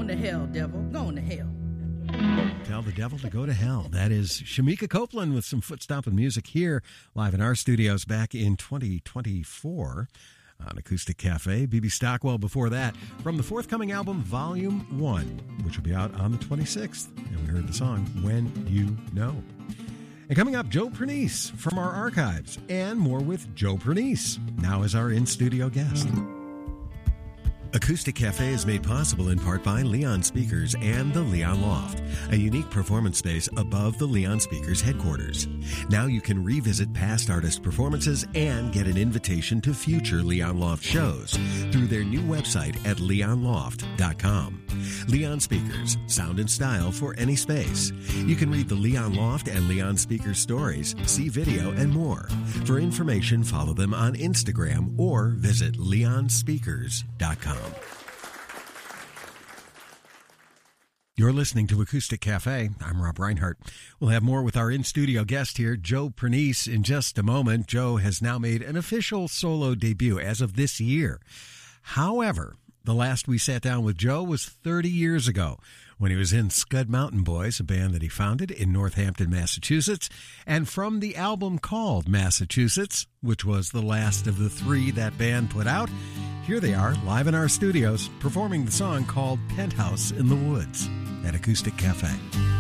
on to hell, devil. Go on to hell. Tell the devil to go to hell. That is Shamika Copeland with some foot-stomping music here live in our studios back in 2024 on Acoustic Cafe. B.B. Stockwell before that from the forthcoming album Volume 1, which will be out on the 26th. And we heard the song When You Know. And coming up, Joe Pernice from our archives and more with Joe Pernice now as our in-studio guest. Acoustic Cafe is made possible in part by Leon Speakers and the Leon Loft, a unique performance space above the Leon Speakers headquarters. Now you can revisit past artist performances and get an invitation to future Leon Loft shows through their new website at leonloft.com. Leon Speakers, sound and style for any space. You can read the Leon Loft and Leon Speakers stories, see video, and more. For information, follow them on Instagram or visit leonspeakers.com. You're listening to Acoustic Cafe. I'm Rob Reinhardt. We'll have more with our in-studio guest here, Joe Pernice, in just a moment. Joe has now made an official solo debut as of this year. However, the last we sat down with Joe was 30 years ago when he was in Scud Mountain Boys, a band that he founded in Northampton, Massachusetts. And from the album called Massachusetts, which was the last of the 3 that band put out, here they are, live in our studios, performing the song called Penthouse in the Woods at Acoustic Cafe.